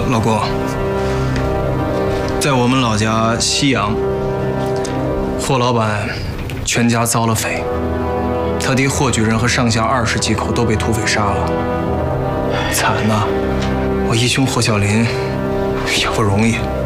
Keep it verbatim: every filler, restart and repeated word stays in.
老公，在我们老家西阳，霍老板全家遭了匪，他爹霍举人和上下二十几口都被土匪杀了，惨呐！我义兄霍小林也不容易。